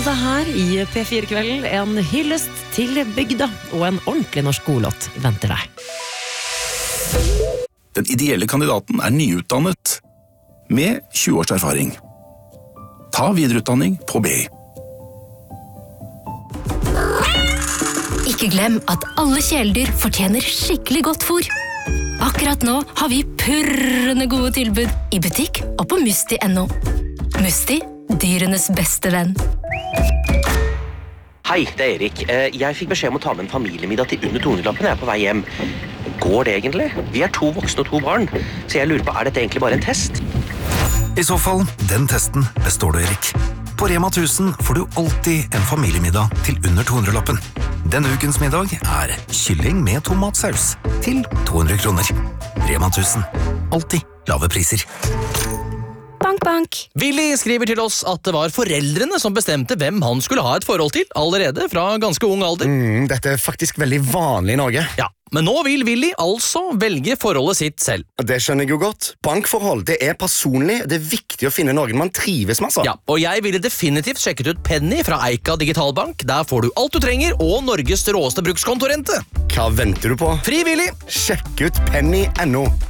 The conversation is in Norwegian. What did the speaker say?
Altså her i P4-kvelden en hyllest til bygda, og en ordentlig norsk godlåt venter deg. Den ideelle kandidaten er nyutdannet, med 20 års erfaring. Ta videreutdanning på BI. Ikke glem at alle kjæledyr fortjener skikkelig godt fôr. Akkurat nå har vi purrende gode tilbud i butikk og på Musti.no. Musti, dyrenes beste venn. Hei, det er Erik. Jeg fikk beskjed om å ta med en familiemiddag til under 200-lappen. Jeg er på vei hjem. Går det egentlig? Vi er 2 voksne og 2 barn, så jeg lurer på, er dette egentlig bare en test? I så fall, den testen består du, Erik. På Rema 1000 får du alltid en familiemiddag til under 200-lappen. Denne ukens middag er kylling med tomatsaus til 200 kroner. Rema 1000. Alltid lave priser. Bank, bank. Willy skriver til oss at det var foreldrene som bestemte hvem han skulle ha et forhold til, allerede fra ganske ung alder. Dette er faktisk veldig vanlig i Norge. Ja, men nå vil Willy altså velge forholdet sitt selv. Det skjønner jeg jo godt. Bankforhold, det er personlig. Det er viktig å finne noen man trives med. Ja, og jeg ville definitivt sjekket ut Penny fra Eika Digitalbank. Der får du alt du trenger, og Norges råeste brukskontorente. Hva venter du på? Frivillig! Sjekk ut Penny.no.